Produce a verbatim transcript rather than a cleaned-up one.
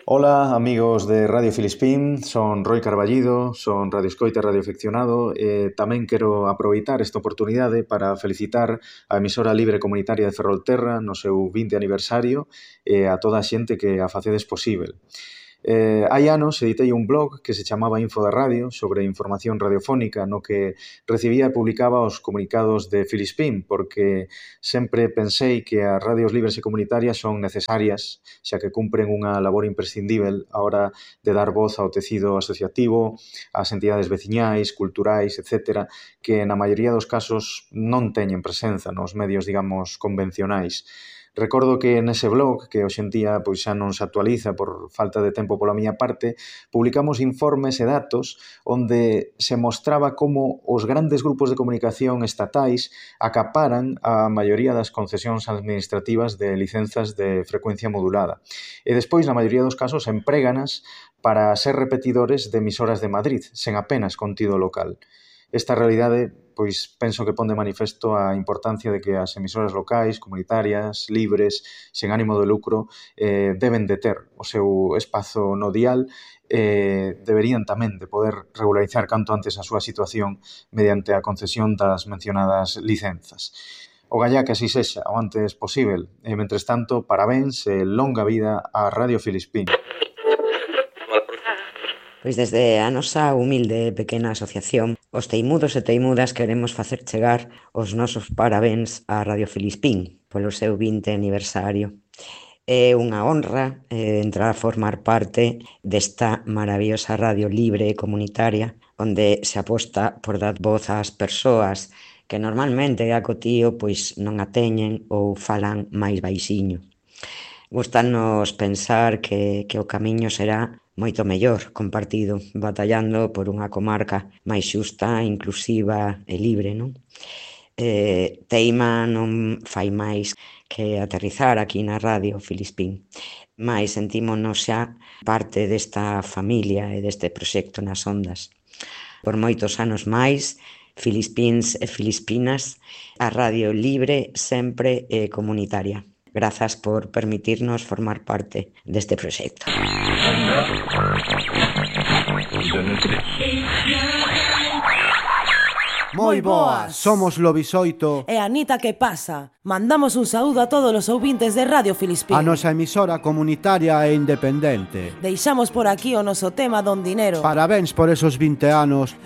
Ola, amigos de Radio Filispín, son Roi Carballido, son Radio Escoita e radioafeccionado e tamén quero aproveitar esta oportunidade para felicitar a emisora libre comunitaria de Ferrolterra no seu vinte aniversario e a toda a xente que a facedes posível. Eh, hai anos editei un blog que se chamaba Info da Radio sobre información radiofónica no que recibía e publicaba os comunicados de Filispín porque sempre pensei que as radios libres e comunitarias son necesarias xa que cumpren unha labor imprescindível a hora de dar voz ao tecido asociativo, ás entidades veciñais, culturais, etcétera, que na maioría dos casos non teñen presenza nos medios, digamos, convencionais. Recordo que nese blog, que hoxe en día pois xa non se actualiza por falta de tempo pola miña parte, publicamos informes e datos onde se mostraba como os grandes grupos de comunicación estatais acaparan a maioría das concesións administrativas de licenzas de frecuencia modulada. E despois, na maioría dos casos, empréganas para ser repetidores de emisoras de Madrid, sen apenas contido local. Esta realidade, pois, penso que pon de manifesto a importancia de que as emisoras locais, comunitarias, libres, sen ánimo de lucro, eh, deben de ter o seu espazo no dial e deberían tamén de poder regularizar canto antes a súa situación mediante a concesión das mencionadas licenzas. Ogallá que así sexa o antes posível e, mentres tanto, parabéns e longa vida a Radio Filispín. Pois desde a nosa humilde e pequena asociación, os teimudos e teimudas queremos facer chegar os nosos parabéns á Radio Filispín polo seu vinte aniversario. É unha honra eh, entrar a formar parte desta maravillosa radio libre e comunitaria onde se aposta por dar voz ás persoas que normalmente a cotío pois non a teñen ou falan máis baixiño. Gustanos pensar que, que o camiño será moito mellor compartido, batallando por unha comarca máis xusta, inclusiva e libre, non? Eh, Teima non fai máis que aterrizar aquí na Radio Filispín, mais sentímonos xa parte desta familia e deste proxecto nas ondas. Por moitos anos máis, Filispíns e Filispinas, a radio libre sempre é comunitaria. Grazas por permitirnos formar parte deste proxecto. Moi boas, somos Lobisoito e Anita, que pasa? Mandamos un saúdo a todos os ouvintes de Radio Filispín, a nosa emisora comunitaria e independente. Deixamos por aquí o noso tema Don Dinero. Parabéns por esos vinte anos